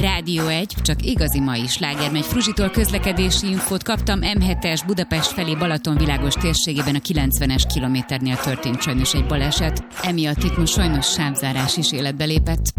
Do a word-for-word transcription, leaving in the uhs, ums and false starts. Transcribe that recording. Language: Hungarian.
Rádió egy, csak igazi mai sláger megy. Fruzsitól közlekedési infót kaptam. em hetes Budapest felé Balatonvilágos térségében a kilencvenes kilométernél történt sajnos egy baleset. Emiatt itt most sajnos sávzárás is életbe lépett.